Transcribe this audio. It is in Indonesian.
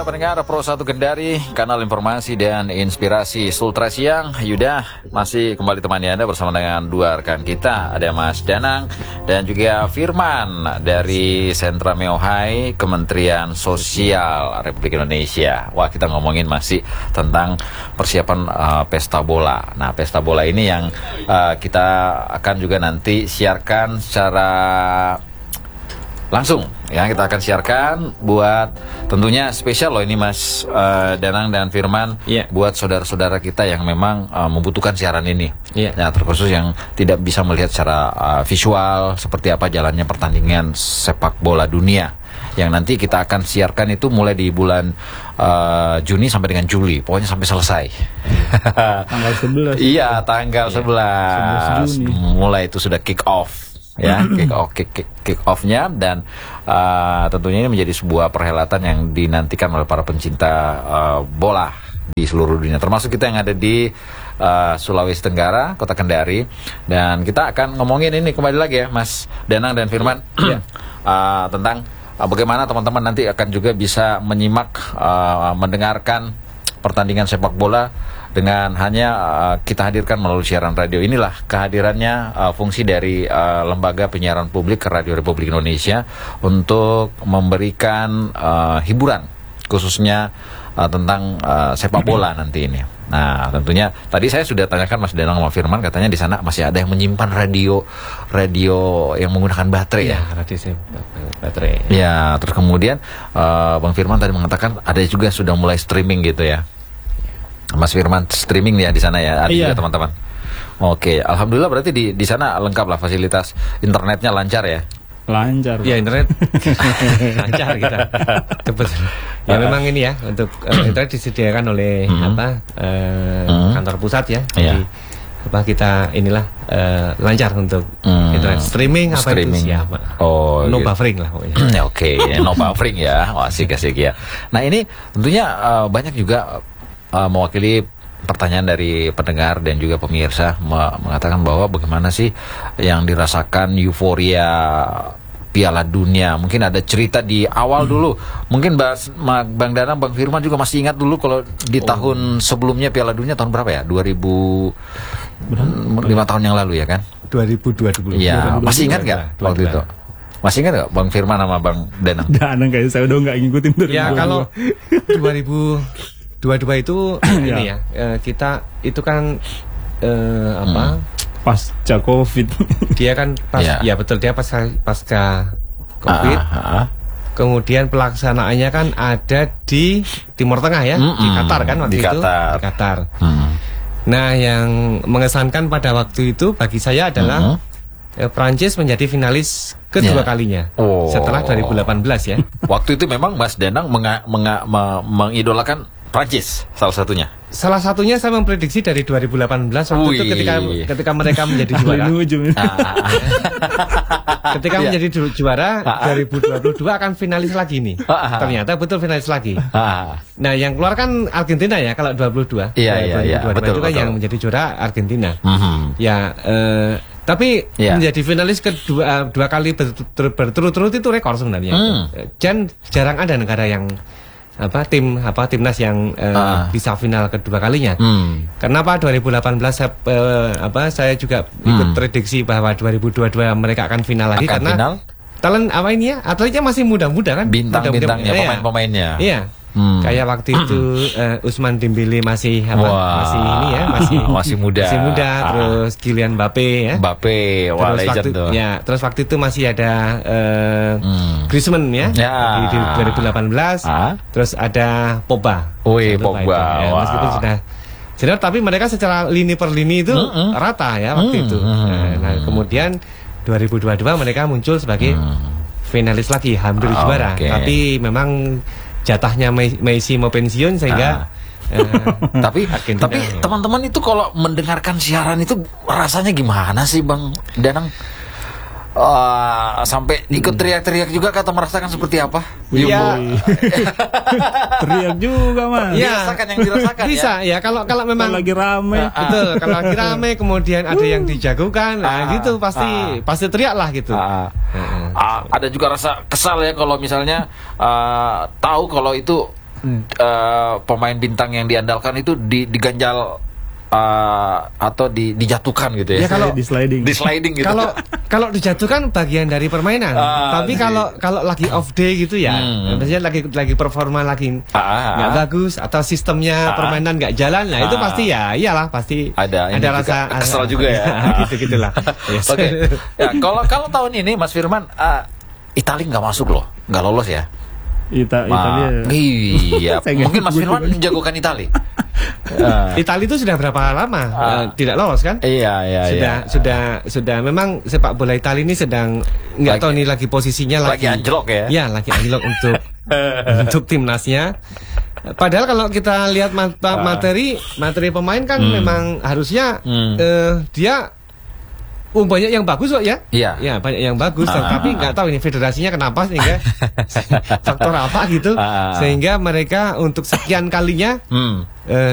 pendengar Pro 1 Kendari, kanal informasi dan inspirasi Sultra Siang. Yuda masih kembali temani Anda bersama dengan dua rekan kita. Ada Mas Danang dan juga Firman dari Sentra Meohai, Kementerian Sosial Republik Indonesia. Wah, kita ngomongin masih tentang persiapan pesta bola. Nah, pesta bola ini yang kita akan juga nanti siarkan secara langsung ya, kita akan siarkan buat tentunya spesial loh ini Mas Danang dan Firman, buat saudara-saudara kita yang memang membutuhkan siaran ini, ya, terkhusus yang tidak bisa melihat secara visual seperti apa jalannya pertandingan sepak bola dunia yang nanti kita akan siarkan itu mulai di bulan Juni sampai dengan Juli, pokoknya sampai selesai. Tanggal 11. Iya, tanggal 11 mulai itu sudah kick off. Ya, kick off-nya, dan tentunya ini menjadi sebuah perhelatan yang dinantikan oleh para pencinta bola di seluruh dunia, termasuk kita yang ada di Sulawesi Tenggara, Kota Kendari. Dan kita akan ngomongin ini kembali lagi ya, Mas Danang dan Firman, tentang bagaimana teman-teman nanti akan juga bisa menyimak, mendengarkan pertandingan sepak bola dengan hanya kita hadirkan melalui siaran radio. Inilah kehadirannya fungsi dari lembaga penyiaran publik Radio Republik Indonesia untuk memberikan hiburan khususnya tentang sepak bola nanti ini. Nah, tentunya tadi saya sudah tanyakan Mas Danang sama Firman, katanya di sana masih ada yang menyimpan radio yang menggunakan baterai ya. Radio baterai. Ya, terus kemudian Bang Firman tadi mengatakan ada juga sudah mulai streaming gitu ya. Mas Firman streaming ya di sana ya, ada juga teman-teman. Oke, alhamdulillah berarti di sana lengkap lah fasilitas internetnya, lancar ya. Lancar. Ya, internet lancar kita. Ya memang ini ya, untuk internet disediakan oleh kantor pusat ya. Jadi kita inilah lancar untuk internet streaming streaming. Itu siapa? No buffering lah pokoknya. Oke, no buffering ya. Wah, asik ya. Nah, ini tentunya banyak juga mewakili pertanyaan dari pendengar dan juga pemirsa mengatakan bahwa bagaimana sih yang dirasakan euforia Piala Dunia. Mungkin ada cerita di awal dulu. Mungkin Bang Danang, Bang Firman juga masih ingat dulu kalau di tahun sebelumnya Piala Dunia tahun berapa ya? 5 tahun yang lalu ya kan? 2022. Iya, masih ingat nggak waktu itu? Masih ingat nggak Bang Firman sama Bang Danang? Danang kayaknya saya udah nggak ngikutin tuh. Ya kalau 2022 itu ini ya, kita itu kan pasca Covid. Dia kan ya betul, dia pasca Covid. Kemudian pelaksanaannya kan ada di Timur Tengah ya, di Qatar kan waktu itu. Di Qatar. Nah, yang mengesankan pada waktu itu bagi saya adalah Prancis menjadi finalis kedua kalinya setelah 2018 ya. Waktu itu memang Mas Danang mengidolakan Prancis salah satunya. Salah satunya saya memprediksi dari 2018 waktu itu ketika mereka menjadi juara. Ketika menjadi juara 2022 akan finalis lagi nih. Ternyata betul finalis lagi. Nah, yang keluar kan Argentina ya kalau 22. Iya. Betul, itu kan yang menjadi juara Argentina. Ya, tapi menjadi finalis dua kali berturut-turut itu rekor sebenarnya. Dan jarang ada negara yang timnas yang bisa final kedua kalinya. Kenapa 2018 saya juga ikut prediksi bahwa 2022 mereka akan final lagi karena talent atletnya masih muda-muda kan, bintang-bintangnya, pemain-pemainnya. Iya. Kayak waktu itu Ousmane Dembele masih muda. Terus Kylian Mbappe ya. Wah, legend tuh. Ya, terus waktu itu masih ada Griezmann ya. Di 2018. Terus ada Pogba. Pogba. Ya, meskipun sudah tapi mereka secara lini per lini itu rata ya waktu itu. Nah, kemudian 2022 mereka muncul sebagai finalis lagi, hampir juara. Tapi memang jatahnya Messi mau pensiun sehingga tapi teman-teman itu kalau mendengarkan siaran itu rasanya gimana sih Bang Danang? Sampai ikut teriak-teriak juga kata merasakan seperti apa? Iya. Teriak juga Mas. Dirasakan yang dirasakan bisa ya kalau memang lagi rame. Betul, kalau lagi rame kemudian ada yang dijagokan, gitu pasti teriak lah gitu. Ada juga rasa kesal ya kalau misalnya tahu kalau itu pemain bintang yang diandalkan itu diganjal atau dijatuhkan gitu ya. Ya kalau di sliding gitu. Kalau dijatuhkan bagian dari permainan. Tapi kalau lagi off day gitu ya, maksudnya lagi performa lagi nggak bagus atau sistemnya permainan nggak jalan, nah itu pasti ya iyalah pasti ada rasa kesel juga ya. Gitu-gitulah. Yes. Oke. Ya, kalau tahun ini Mas Firman Italia nggak masuk loh, nggak lolos ya. Italia. Iya. Mungkin Mas Firman menjagokan Italia. Italia itu sudah berapa lama tidak lolos kan? Iya. Sudah memang sepak bola Italia ini sedang nggak tahu nih lagi posisinya lagi anjlok ya. Ya, lagi anjlok untuk timnasnya. Padahal kalau kita lihat materi pemain kan memang harusnya dia banyak yang bagus kok ya. Iya. Ya, banyak yang bagus, tapi nggak tahu ini federasinya kenapa sehingga faktor apa gitu sehingga mereka untuk sekian kalinya